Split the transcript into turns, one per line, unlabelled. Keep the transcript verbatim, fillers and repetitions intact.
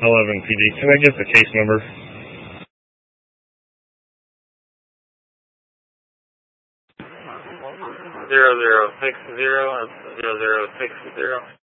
eleven P D. Can I get the case number? Zero zero six zero zero zero six zero.